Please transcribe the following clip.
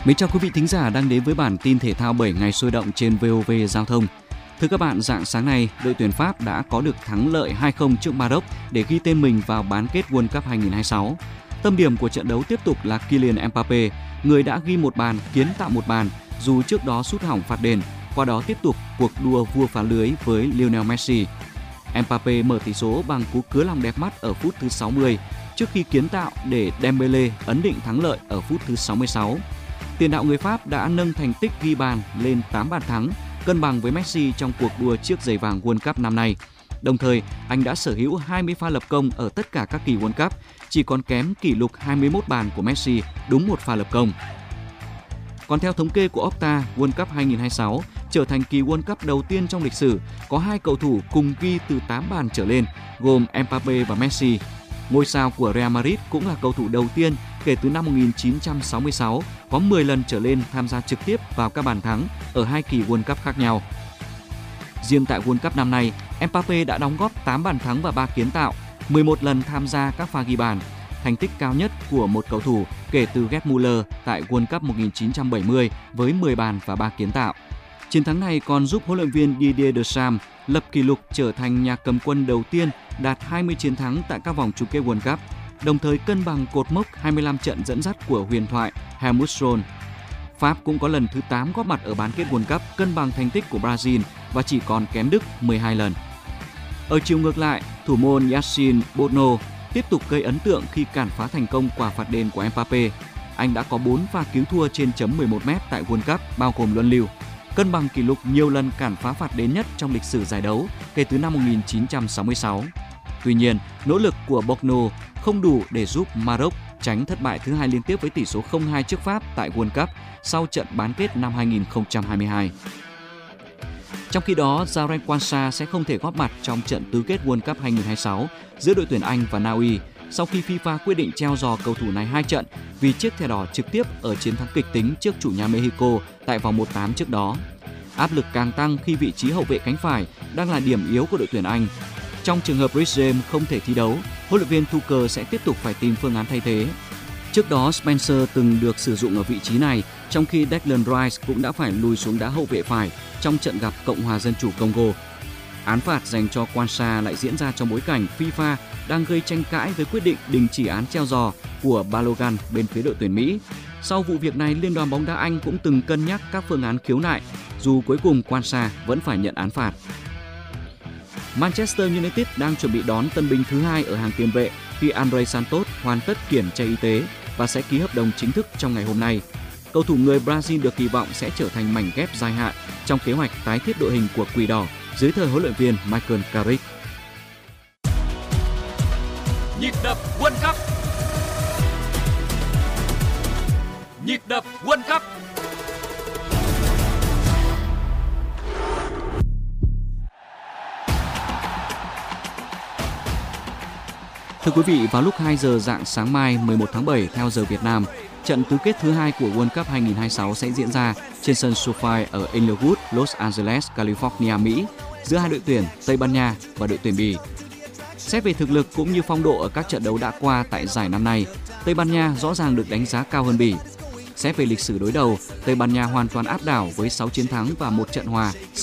Mến chào quý vị thính giả đang đến với bản tin thể thao 7 ngày sôi động trên VOV Giao thông. Thưa các bạn, rạng sáng nay, đội tuyển Pháp đã có được thắng lợi 2-0 trước Maroc để ghi tên mình vào bán kết World Cup 2026. Tâm điểm của trận đấu tiếp tục là Kylian Mbappé, người đã ghi một bàn, kiến tạo một bàn dù trước đó sút hỏng phạt đền, qua đó tiếp tục cuộc đua vua phá lưới với Lionel Messi. Mbappé mở tỷ số bằng cú cứa lòng đẹp mắt ở phút thứ 60 trước khi kiến tạo để Dembélé ấn định thắng lợi ở phút thứ 66. Tiền đạo người Pháp đã nâng thành tích ghi bàn lên 8 bàn thắng, cân bằng với Messi trong cuộc đua chiếc giày vàng World Cup năm nay. Đồng thời, anh đã sở hữu 20 pha lập công ở tất cả các kỳ World Cup, chỉ còn kém kỷ lục 21 bàn của Messi đúng một pha lập công. Còn theo thống kê của Opta, World Cup 2026 trở thành kỳ World Cup đầu tiên trong lịch sử có hai cầu thủ cùng ghi từ 8 bàn trở lên, gồm Mbappé và Messi. Ngôi sao của Real Madrid cũng là cầu thủ đầu tiên kể từ năm 1966 có 10 lần trở lên tham gia trực tiếp vào các bàn thắng ở hai kỳ World Cup khác nhau. Riêng tại World Cup năm nay, Mbappé đã đóng góp 8 bàn thắng và 3 kiến tạo, 11 lần tham gia các pha ghi bàn, thành tích cao nhất của một cầu thủ kể từ Gerd Müller tại World Cup 1970 với 10 bàn và 3 kiến tạo. Chiến thắng này còn giúp huấn luyện viên Didier Deschamps lập kỷ lục trở thành nhà cầm quân đầu tiên đạt 20 chiến thắng tại các vòng chung kết World Cup, đồng thời cân bằng cột mốc 25 trận dẫn dắt của huyền thoại Helmut Schön. Pháp cũng có lần thứ 8 góp mặt ở bán kết World Cup, cân bằng thành tích của Brazil và chỉ còn kém Đức 12 lần. Ở chiều ngược lại, thủ môn Yassine Bono tiếp tục gây ấn tượng khi cản phá thành công quả phạt đền của Mbappé. Anh đã có 4 pha cứu thua trên chấm 11m tại World Cup, bao gồm luân lưu, cân bằng kỷ lục nhiều lần cản phá phạt đền nhất trong lịch sử giải đấu kể từ năm 1966. Tuy nhiên, nỗ lực của Bono không đủ để giúp Maroc tránh thất bại thứ hai liên tiếp với tỷ số 0-2 trước Pháp tại World Cup sau trận bán kết năm 2022. Trong khi đó, Jaren Quansah sẽ không thể góp mặt trong trận tứ kết World Cup 2026 giữa đội tuyển Anh và Na Uy sau khi FIFA quyết định treo giò cầu thủ này 2 trận vì chiếc thẻ đỏ trực tiếp ở chiến thắng kịch tính trước chủ nhà Mexico tại vòng 1/8 trước đó. Áp lực càng tăng khi vị trí hậu vệ cánh phải đang là điểm yếu của đội tuyển Anh. Trong trường hợp Reece James không thể thi đấu, huấn luyện viên Tuchel sẽ tiếp tục phải tìm phương án thay thế. Trước đó, Spencer từng được sử dụng ở vị trí này, trong khi Declan Rice cũng đã phải lùi xuống đá hậu vệ phải trong trận gặp Cộng hòa Dân chủ Congo. Án phạt dành cho Quansah lại diễn ra trong bối cảnh FIFA đang gây tranh cãi với quyết định đình chỉ án treo giò của Balogun bên phía đội tuyển Mỹ. Sau vụ việc này, Liên đoàn bóng đá Anh cũng từng cân nhắc các phương án khiếu nại, dù cuối cùng Quansah vẫn phải nhận án phạt. Manchester United đang chuẩn bị đón tân binh thứ hai ở hàng tiền vệ khi Andre Santos hoàn tất kiểm tra y tế và sẽ ký hợp đồng chính thức trong ngày hôm nay. Cầu thủ người Brazil được kỳ vọng sẽ trở thành mảnh ghép dài hạn trong kế hoạch tái thiết đội hình của Quỷ Đỏ dưới thời huấn luyện viên Michael Carrick. Nhịp đập World Cup. Nhịp đập World Cup. Thưa quý vị, vào lúc 2 giờ rạng sáng mai 11 tháng 7 theo giờ Việt Nam, trận tứ kết thứ hai của World Cup 2026 sẽ diễn ra trên sân SoFi ở Inglewood, Los Angeles, California, Mỹ, giữa hai đội tuyển Tây Ban Nha và đội tuyển Bỉ. Xét về thực lực cũng như phong độ ở các trận đấu đã qua tại giải năm nay, Tây Ban Nha rõ ràng được đánh giá cao hơn Bỉ. Xét về lịch sử đối đầu, Tây Ban Nha hoàn toàn áp đảo với 6 chiến thắng và 1 trận hòa